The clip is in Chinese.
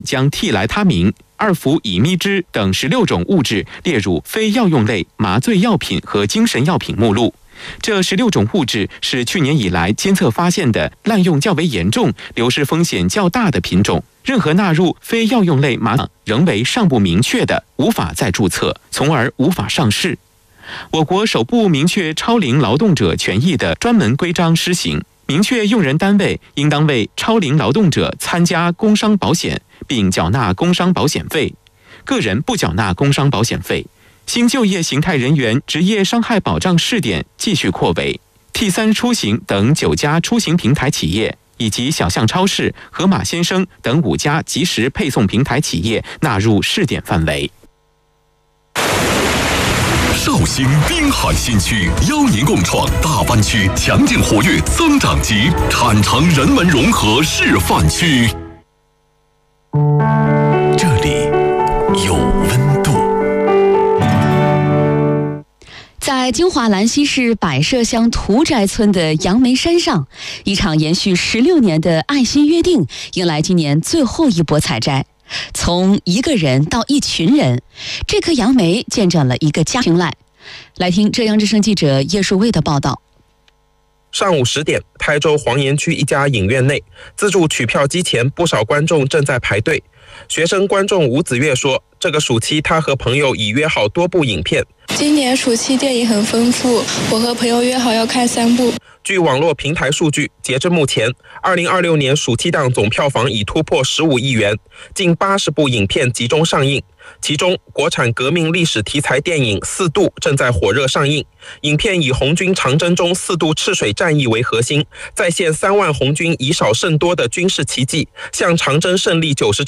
将替来他明、二氟乙醚酯等16种物质列入非药用类麻醉药品和精神药品目录。这16种物质是去年以来监测发现的滥用较为严重、流失风险较大的品种。任何纳入非药用类麻仍为尚不明确的，无法再注册，从而无法上市。我国首部明确超龄劳动者权益的专门规章施行，明确用人单位应当为超龄劳动者参加工伤保险，并缴纳工伤保险费，个人不缴纳工伤保险费。新就业形态人员职业伤害保障试点继续扩围，T3出行等9家出行平台企业，以及小象超市、盒马鲜生等5家即时配送平台企业纳入试点范围。 绍兴滨海新区邀您共创大湾区强劲活跃增长极产城人文融合示范区。这里有温度。 在金华兰溪市百社乡屠宅村的杨梅山上，一场延续16年的爱心约定迎来今年最后一波采摘。从一个人到一群人，这颗杨梅见证了一个家庭来。来听浙江之声记者叶树卫的报道。 上午10点，台州黄岩区一家影院内，自助取票机前不少观众正在排队。学生观众吴子月说，这个暑期他和朋友已约好多部影片。 今年暑期电影很丰富，我和朋友约好要看3部。 据网络平台数据，截至目前，2026年暑期档总票房已突破15亿元，近80部影片集中上映。其中，国产革命历史题材电影《四渡》正在火热上映。影片以红军长征中四渡赤水战役为核心，再现3万红军以少胜多的军事奇迹，向长征胜利90